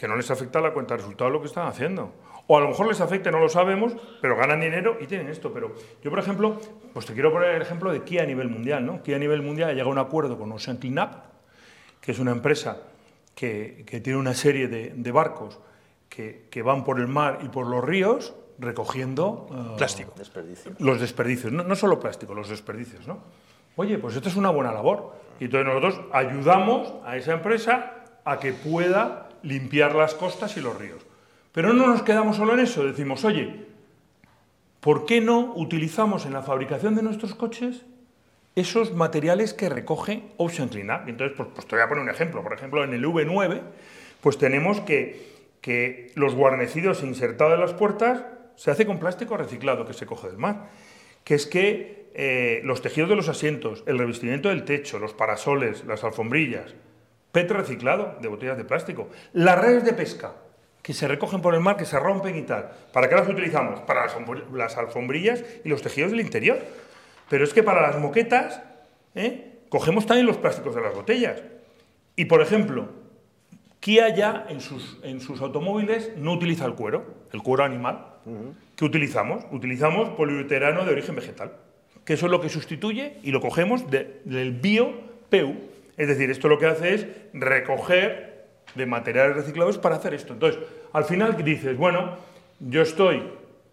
que no les afecta a la cuenta de resultados lo que están haciendo. O a lo mejor les afecta, no lo sabemos, pero ganan dinero y tienen esto. Pero yo, por ejemplo, pues te quiero poner el ejemplo de Kia a nivel mundial, ¿no? Kia a nivel mundial ha llegado a un acuerdo con Ocean Cleanup, que es una empresa que tiene una serie de barcos que van por el mar y por los ríos recogiendo plástico. Los desperdicios, no solo plástico, los desperdicios, ¿no? Oye, pues esto es una buena labor. Y entonces nosotros ayudamos a esa empresa a que pueda limpiar las costas y los ríos. Pero no nos quedamos solo en eso, decimos, oye, ¿por qué no utilizamos en la fabricación de nuestros coches esos materiales que recoge Ocean Cleanup? Entonces, pues te voy a poner un ejemplo. Por ejemplo, en el V9, pues tenemos que los guarnecidos insertados en las puertas se hace con plástico reciclado que se coge del mar. Que es que los tejidos de los asientos, el revestimiento del techo, los parasoles, las alfombrillas, PET reciclado de botellas de plástico. Las redes de pesca que se recogen por el mar, que se rompen y tal. ¿Para qué las utilizamos? Para las alfombrillas y los tejidos del interior. Pero es que para las moquetas, cogemos también los plásticos de las botellas. Y, por ejemplo, Kia ya en sus automóviles no utiliza el cuero animal. ¿Qué utilizamos? Utilizamos poliuretano de origen vegetal, que eso es lo que sustituye y lo cogemos del bio-PU. Es decir, esto lo que hace es recoger de materiales reciclados para hacer esto. Entonces, al final dices, bueno, yo estoy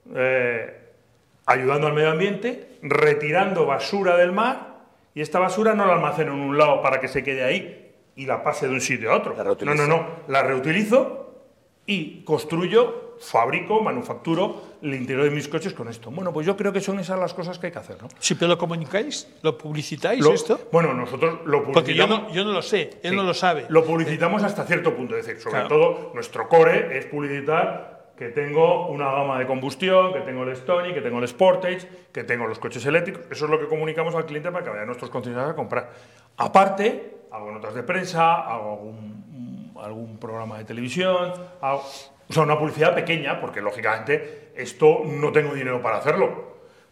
ayudando al medio ambiente, retirando basura del mar, y esta basura no la almaceno en un lado para que se quede ahí y la pase de un sitio a otro. No, la reutilizo y construyo, fabrico, manufacturo el interior de mis coches con esto. Bueno, pues yo creo que son esas las cosas que hay que hacer, ¿no? Sí, pero ¿lo comunicáis? ¿Lo publicitáis esto? Bueno, nosotros lo publicitamos. Porque yo no lo sé, él no lo sabe. Lo publicitamos hasta cierto punto, es decir, sobre todo nuestro core es publicitar que tengo una gama de combustión, que tengo el Stonic, que tengo el Sportage, que tengo los coches eléctricos. Eso es lo que comunicamos al cliente para que vayan a nuestros concesionarios a comprar. Aparte, hago notas de prensa, hago algún programa de televisión, o sea, una publicidad pequeña, porque lógicamente esto no tengo dinero para hacerlo,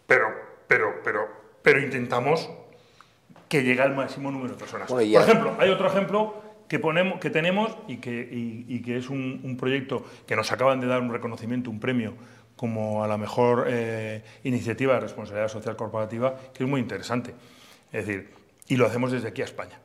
pero intentamos que llegue al máximo número de personas. Por ejemplo, hay otro ejemplo que tenemos y que es un proyecto que nos acaban de dar un reconocimiento, un premio, como a la mejor iniciativa de responsabilidad social corporativa, que es muy interesante. Es decir, y lo hacemos desde aquí a España.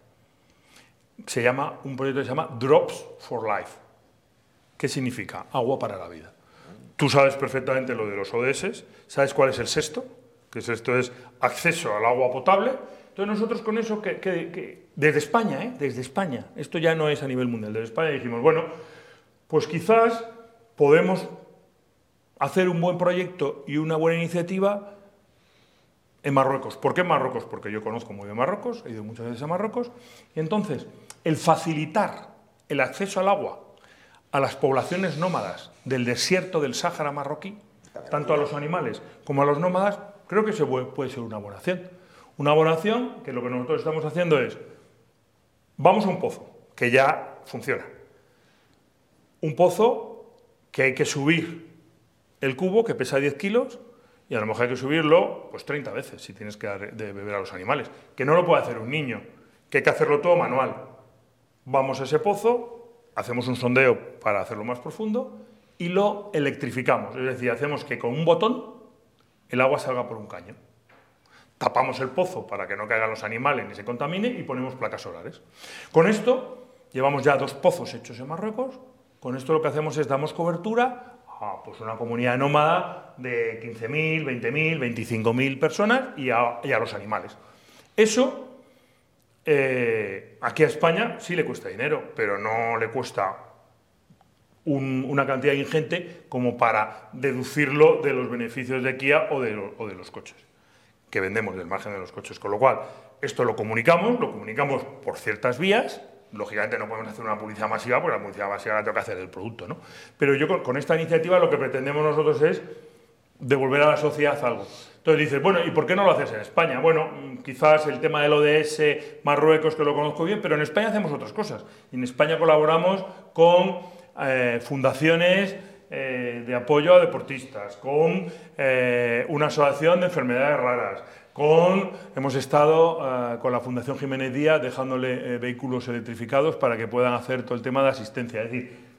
Un proyecto que se llama Drops for Life. ¿Qué significa? Agua para la vida. Tú sabes perfectamente lo de los ODS, ¿sabes cuál es el sexto? Que esto es acceso al agua potable. Entonces nosotros con eso, que desde España, desde España, esto ya no es a nivel mundial, desde España dijimos, bueno, pues quizás podemos hacer un buen proyecto y una buena iniciativa en Marruecos. ¿Por qué en Marruecos? Porque yo conozco muy bien Marruecos, he ido muchas veces a Marruecos, y entonces el facilitar el acceso al agua a las poblaciones nómadas del desierto del Sáhara marroquí, tanto a los animales como a los nómadas, creo que puede ser una buena acción. Una buena acción que lo que nosotros estamos haciendo es, vamos a un pozo, que ya funciona. Un pozo que hay que subir el cubo, que pesa 10 kilos, y a lo mejor hay que subirlo pues 30 veces si tienes que dar de beber a los animales. Que no lo puede hacer un niño, que hay que hacerlo todo manual. Vamos a ese pozo, hacemos un sondeo para hacerlo más profundo y lo electrificamos. Es decir, hacemos que con un botón el agua salga por un caño. Tapamos el pozo para que no caigan los animales ni se contamine y ponemos placas solares. Con esto llevamos ya 2 pozos hechos en Marruecos. Con esto lo que hacemos es damos cobertura a pues una comunidad nómada de 15.000, 20.000, 25.000 personas y a los animales. Eso aquí a España sí le cuesta dinero, pero no le cuesta una cantidad ingente como para deducirlo de los beneficios de Kia o de los coches que vendemos, del margen de los coches. Con lo cual, esto lo comunicamos por ciertas vías. Lógicamente no podemos hacer una publicidad masiva, porque la publicidad masiva la tengo que hacer del producto, ¿no? Pero yo con esta iniciativa lo que pretendemos nosotros es devolver a la sociedad algo. Entonces dices, bueno, ¿y por qué no lo haces en España? Bueno, quizás el tema del ODS, Marruecos, que lo conozco bien, pero en España hacemos otras cosas. Y en España colaboramos con fundaciones de apoyo a deportistas, con una asociación de enfermedades raras, hemos estado con la Fundación Jiménez Díaz dejándole vehículos electrificados para que puedan hacer todo el tema de asistencia. Es decir,